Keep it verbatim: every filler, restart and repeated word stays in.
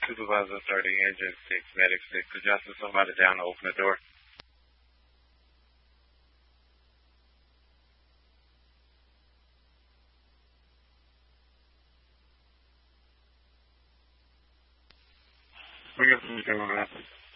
Supervisor starting engine six, medic six. Could y'all send somebody down to open the door? Bring up from the camera.